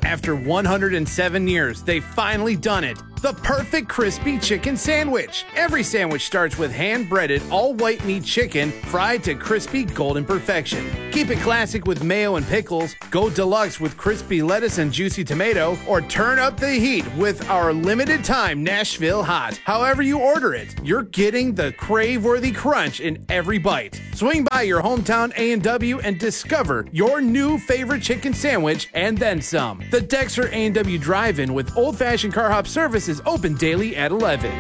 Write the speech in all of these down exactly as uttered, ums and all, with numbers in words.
After one hundred seven years, they've finally done it. The perfect crispy chicken sandwich. Every sandwich starts with hand-breaded, all-white meat chicken fried to crispy golden perfection. Keep it classic with mayo and pickles, go deluxe with crispy lettuce and juicy tomato, or turn up the heat with our limited-time Nashville Hot. However you order it, you're getting the crave-worthy crunch in every bite. Swing by your hometown A and W and discover your new favorite chicken sandwich and then some. The Dexter A and W Drive-In with old-fashioned car hop service is open daily at eleven.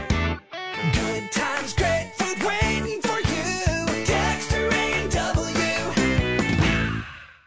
Good times, great food waiting for you. Dexter A and W.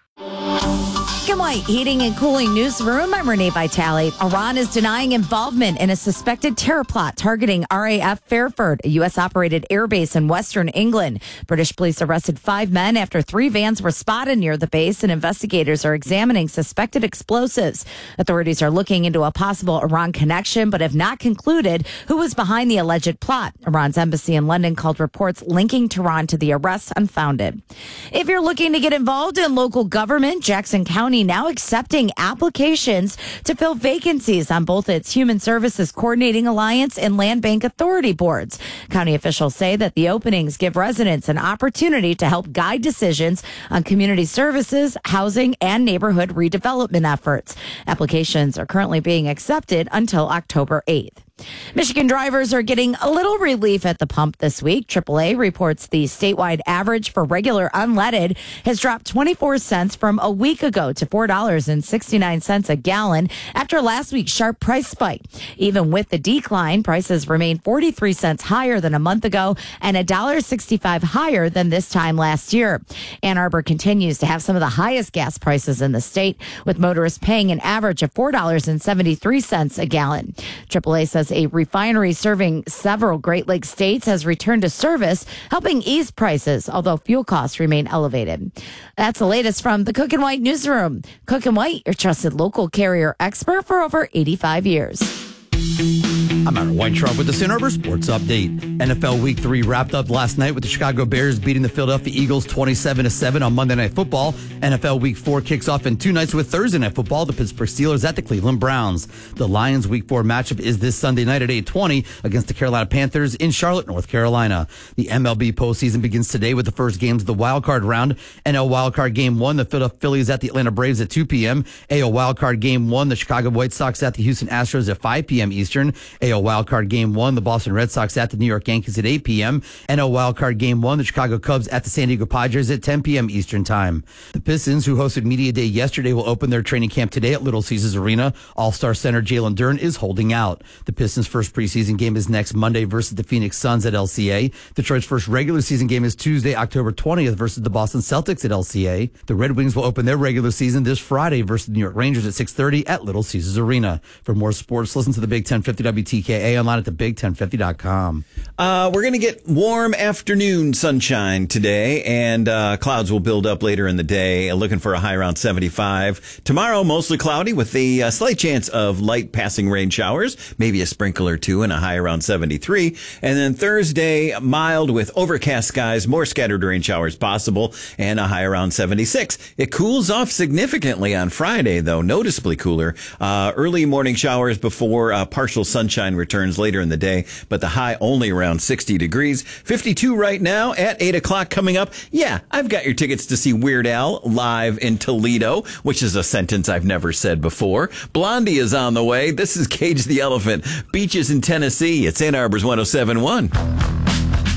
Kim White, Heating and Cooling Newsroom. I'm Renee Vitale. Iran is denying involvement in a suspected terror plot targeting R A F Fairford, a U S-operated airbase in western England. British police arrested five men after three vans were spotted near the base, and investigators are examining suspected explosives. Authorities are looking into a possible Iran connection, but have not concluded who was behind the alleged plot. Iran's embassy in London called reports linking Tehran to the arrests unfounded. If you're looking to get involved in local government, Jackson County now accepting applications to fill vacancies on both its Human Services Coordinating Alliance and Land Bank Authority boards. County officials say that the openings give residents an opportunity to help guide decisions on community services, housing, and neighborhood redevelopment efforts. Applications are currently being accepted until October eighth. Michigan drivers are getting a little relief at the pump this week. triple A reports the statewide average for regular unleaded has dropped twenty-four cents from a week ago to four dollars and sixty-nine cents a gallon after last week's sharp price spike. Even with the decline, prices remain forty-three cents higher than a month ago and one dollar and sixty-five cents higher than this time last year. Ann Arbor continues to have some of the highest gas prices in the state, with motorists paying an average of four dollars and seventy-three cents a gallon. triple A says a refinery serving several Great Lakes states has returned to service, helping ease prices, although fuel costs remain elevated. That's the latest from the Cook and White Newsroom. Cook and White, your trusted local carrier expert for over eighty-five years. I'm Aaron Weintraub with the Ann Arbor Sports Update. N F L Week three wrapped up last night with the Chicago Bears beating the Philadelphia Eagles twenty-seven to seven on Monday Night Football. N F L Week four kicks off in two nights with Thursday Night Football, the Pittsburgh Steelers at the Cleveland Browns. The Lions Week four matchup is this Sunday night at eight twenty against the Carolina Panthers in Charlotte, North Carolina. The M L B postseason begins today with the first games of the wild card round. N L Wildcard Game one, the Philadelphia Phillies at the Atlanta Braves at two p.m. A L Wildcard Game one, the Chicago White Sox at the Houston Astros at five p.m. Eastern. A L Wildcard Game one, the Boston Red Sox at the New York Yankees at eight p.m. N L Wildcard Game one, the Chicago Cubs at the San Diego Padres at ten p.m. Eastern Time. The Pistons, who hosted Media Day yesterday, will open their training camp today at Little Caesars Arena. All-Star center Jalen Duren is holding out. The Pistons' first preseason game is next Monday versus the Phoenix Suns at L C A. Detroit's first regular season game is Tuesday, October twentieth versus the Boston Celtics at L C A. The Red Wings will open their regular season this Friday versus the New York Rangers at six thirty at Little Caesars Arena. For more sports, listen to the Big ten fifty W T K A online at the big ten fifty dot com. Uh, we're going to get warm afternoon sunshine today, and uh, clouds will build up later in the day, looking for a high around seventy-five. Tomorrow, mostly cloudy with a uh, slight chance of light passing rain showers, maybe a sprinkle or two, and a high around seventy-three. And then Thursday, mild with overcast skies, more scattered rain showers possible, and a high around seventy-six. It cools off significantly on Friday, though, noticeably cooler. Uh, early morning showers before uh, partial sunshine returns later in the day, but the high only around sixty degrees. fifty-two right now at eight o'clock coming up. Yeah, I've got your tickets to see Weird Al live in Toledo, which is a sentence I've never said before. Blondie is on the way. This is Cage the Elephant. Beaches in Tennessee. It's Ann Arbor's one oh seven point one.